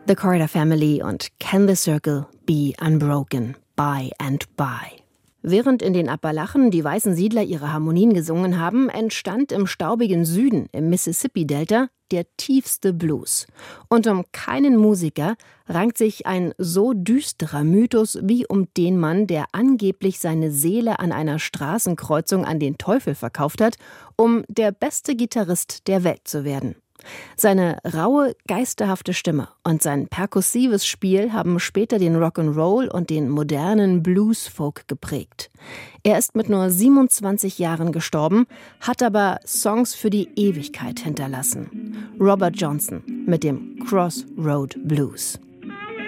The Carter Family und Can the Circle be unbroken? By and by. Während in den Appalachen die weißen Siedler ihre Harmonien gesungen haben, entstand im staubigen Süden, im Mississippi-Delta, der tiefste Blues. Und um keinen Musiker rankt sich ein so düsterer Mythos wie um den Mann, der angeblich seine Seele an einer Straßenkreuzung an den Teufel verkauft hat, um der beste Gitarrist der Welt zu werden. Seine raue, geisterhafte Stimme und sein perkussives Spiel haben später den Rock'n'Roll und den modernen Blues-Folk geprägt. Er ist mit nur 27 Jahren gestorben, hat aber Songs für die Ewigkeit hinterlassen. Robert Johnson mit dem Crossroad Blues.